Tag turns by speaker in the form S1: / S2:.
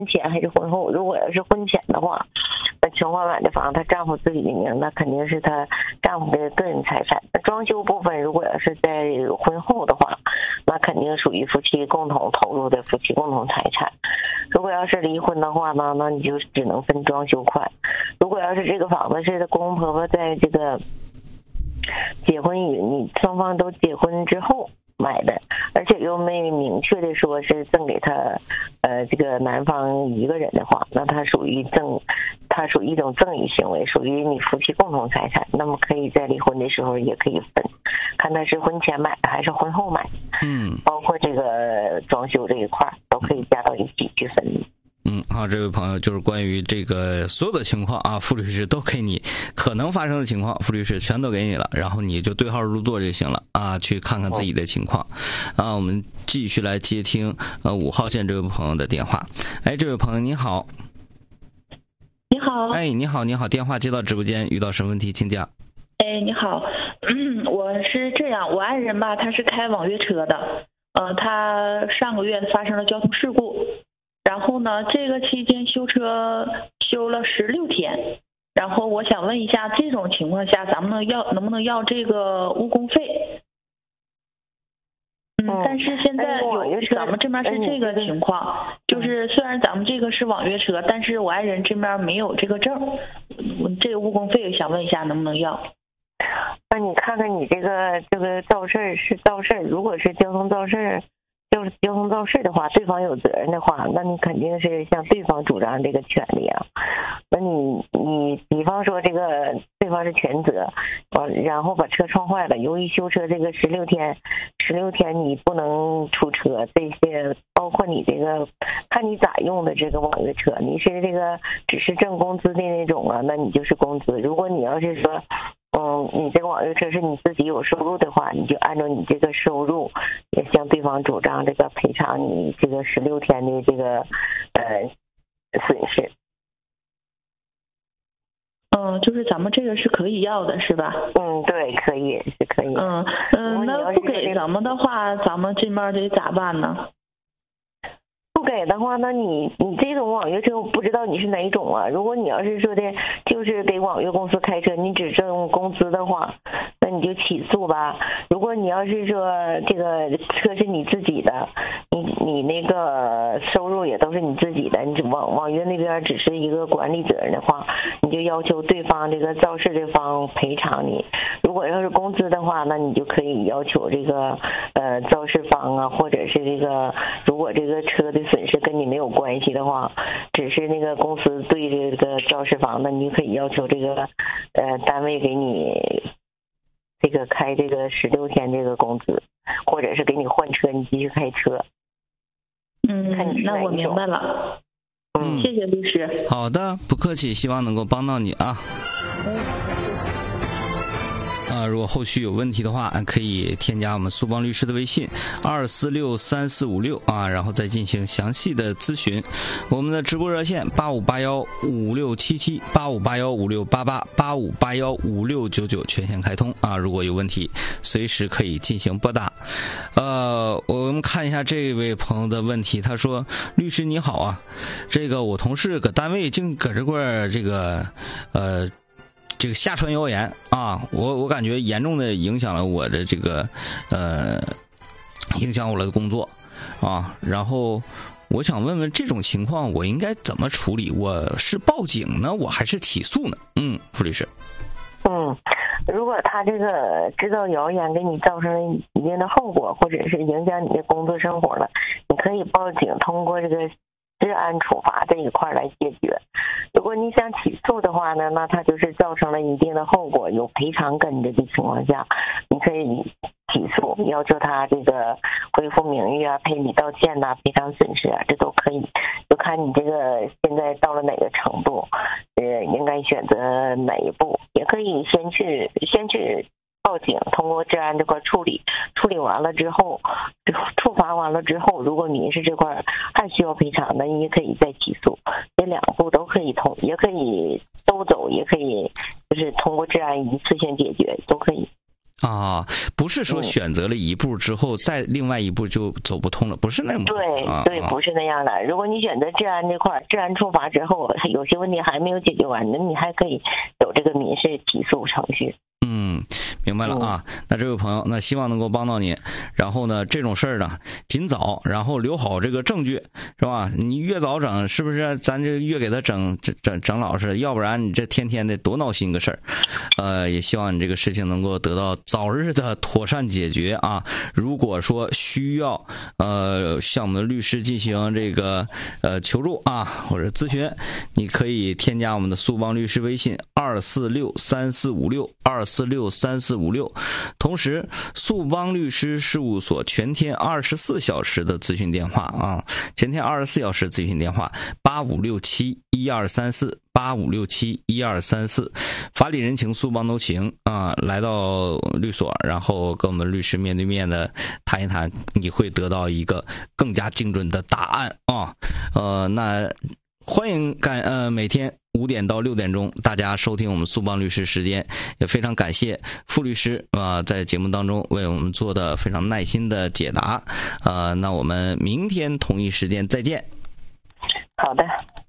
S1: 前还是婚后？如果要是婚前的话，那情况买的房，她丈夫自己的名，那肯定是她丈夫的个人财产。那装修部分，如果要是在婚后的话，那肯定属于夫妻共同投入的夫妻共同财产。如果要是离婚的话呢，那你就只能分装修款。如果要是这个房子是公公婆婆在这个结婚你双方都结婚之后买的，而且又没明确的说是赠给他这个男方一个人的话，那它属于一种赠与行为，属于你夫妻共同财产。那么可以在离婚的时候也可以分，看他是婚前买的还是婚后买的，包括这个装修这一块都可以加到一起去分。
S2: 好，这位朋友就是关于这个所有的情况啊，傅律师都给你可能发生的情况，傅律师全都给你了，然后你就对号入座就行了啊，去看看自己的情况啊。我们继续来接听5号线这位朋友的电话。哎，这位朋友你好。
S3: 你好。
S2: 哎，你好，电话接到直播间，遇到什么问题请讲。
S3: 哎，你好，我是这样，我爱人吧，他是开网约车的，他上个月发生了交通事故。然后呢，这个期间修车修了16天，然后我想问一下，这种情况下咱们能不能要这个误工费？但是现在咱们这边是这个情况，就是虽然咱们这个是网约车，但是我爱人这边没有这个证，这个误工费想问一下能不能要？
S1: 那你看看你这个肇事是肇事，如果是交通肇事。就是交通肇事的话，对方有责任的话，那你肯定是向对方主张这个权利啊。那你比方说这个对方是全责，然后把车撞坏了，由于修车这个16天你不能出车，这些包括你这个看你咋用的这个网约车，你是这个只是挣工资的那种啊，那你就是工资。如果你要是说你这个网约车是你自己有收入的话，你就按照你这个收入也向对方主张这个赔偿你这个16天的这个损失。
S3: 就是咱们这个是可以要的是吧？
S1: 对，可以是可以。
S3: 那不给咱们的话，咱们这边得咋办呢？
S1: 不给的话，那你这种网约车我不知道你是哪一种啊。如果你要是说的就是给网约公司开车，你只挣工资的话，那你就起诉吧。如果你要是说这个车是你自己的，你那个收入也都是你自己的，你网约那边只是一个管理责任的话，你就要求对方这个肇事这方赔偿你。如果要是工资的话，那你就可以要求这个肇事方啊，或者是这个如果这个车的损失跟你没有关系的话，只是那个公司对这个肇事方，那你可以要求这个单位给你这个开这个16天这个工资，或者是给你换车，你继续开车。
S3: 那我明白了。谢谢律师。
S2: 好的，不客气，希望能够帮到你啊。如果后续有问题的话，可以添加我们苏邦律师的微信2463456啊，然后再进行详细的咨询。我们的直播热线85815677，85815688，85815699全线开通啊！如果有问题，随时可以进行拨打。我们看一下这位朋友的问题，他说：“律师你好啊，这个我同事搁单位净搁这块这个下传谣言啊，我感觉严重的影响了我的这个影响我的工作啊。然后我想问问这种情况我应该怎么处理？我是报警呢，我还是起诉呢？傅律师。
S1: 如果他这个制造谣言给你造成了一定的后果，或者是影响你的工作生活了，你可以报警，通过这个治安处罚这一块来解决。如果你想起诉的话呢，那它就是造成了一定的后果，有赔偿跟着的情况下，你可以起诉，要求他这个恢复名誉啊、赔礼道歉呐、赔偿损失啊，这都可以，就看你这个现在到了哪个程度，应该选择哪一步，也可以先去报警，通过治安这块处理完了之后，处罚完了之后，如果民事这块还需要赔偿的，你也可以再起诉，这两步都可以通，也可以都走，也可以就是通过治安一次性解决，都可以。
S2: 啊，不是说选择了一步之后，再另外一步就走不通了，不是那么
S1: 对，不是那样的。如果你选择治安这块，治安处罚之后，有些问题还没有解决完，那你还可以有这个民事起诉程序。
S2: 明白了啊。那这位朋友，那希望能够帮到你。然后呢，这种事儿呢，尽早，然后留好这个证据，是吧？你越早整，是不是咱就越给他整老实？要不然你这天天的多闹心个事儿。也希望你这个事情能够得到早日的妥善解决啊。如果说需要向我们的律师进行这个求助啊或者咨询，你可以添加我们的速帮律师微信2463456，2463456。同时，速帮律师事务所全天24小时的咨询电话啊，全天24小时咨询电话85671234，85671234，法理人情，速帮都情啊！来到律所，然后跟我们律师面对面的谈一谈，你会得到一个更加精准的答案啊！那欢迎每天5点到6点钟，大家收听我们速帮律师时间，也非常感谢傅律师在节目当中为我们做的非常耐心的解答。那我们明天同一时间再见。
S1: 好的。